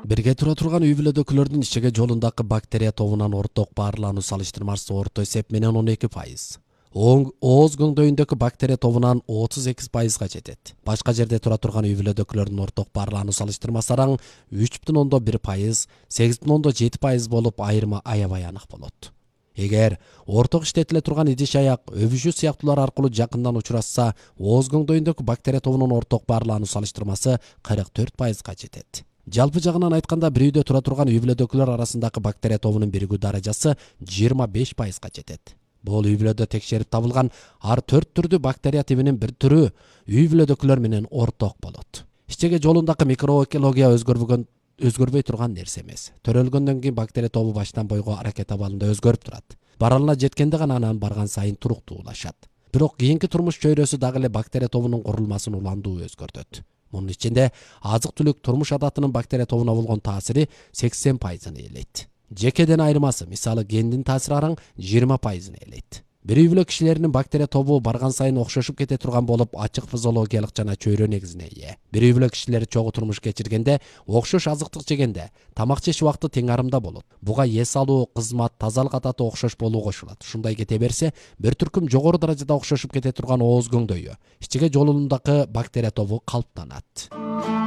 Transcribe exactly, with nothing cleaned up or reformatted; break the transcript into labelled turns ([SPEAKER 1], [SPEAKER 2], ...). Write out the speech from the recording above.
[SPEAKER 1] Бирге тура турган үй бүлөдөгүлөрдүн ичеге жолундагы бактерия тобунан орток баарлануу салыштырмасы орто эсеп менен он эки пайыз. Ооз көңдөйүндөгү бактерия тобунан отуз эки пайызга жетет. Башка жерде тура турган үй бүлөдөгүлөрдүн орток баарлануу салыштырмасы араң үч бүтүн ондон бир пайыз, сегиз бүтүн ондон жети пайыз болуп, айырмы аябай анык болот. Эгер орток иштетиле турган идиш аяк, өбүшүү сыяктуулар аркылуу жакындан учурашса, ооз көңдөйүндөгү бактерия тобунун орток баарлануу салыштырмасы кырк төрт пайызга жетет. Жалпы жагынан айтканда, бир үйдө тура турган үй бүлөдөгүлөр арасындагы бактерия тобунун биригүү даражасы жыйырма беш пайызга жетет. Бул үй бүлөдө текшерип табылган ар төрт түрдүү бактерия тибинин бир түрү үй бүлөдөгүлөр менен орток болот. Ичеге жолундагы микроэкология өзгөрбөгөн өзгөрбөй турган нерсе эмес. Төрөлгөндөн кийин бактерия тобу баштан бойго аракет абалында өзгөрүп турат. Баралына жеткенде гана анан барган сайын туруктуулашат. Бирок кийинки турмуш чөйрөсү дагы эле бактерия тобунун курулмасын уландуу өзгөртөт. Мунун ичинде азык-түлүк турмуш адатынын бактерия тобуна болгон таасири сексен пайызын ээлейт. Жекеден айырмасы, мисалы гендин таасири араң жыйырма пайызын ээлейт. Бир үй бүлө кишилеринин бактерия тобу барган сайын окшошуп кете турган болуп, ачык физиологиялык жана чөйрө негизине ээ. Бир үй бүлө кишилери чогуу турмуш кечиргенде, окшош азыктык жегенде, тамак жеш убакыты тең арымда болот. Буга эс алуу, кызмат, тазалык адаты окшош болуу кошулат. Ушундай кете берсе, бир түркүм жогору даражада окшошуп кете турган ооз көңдөйү, ичеге жолундагы бактерия тобу калыптанат.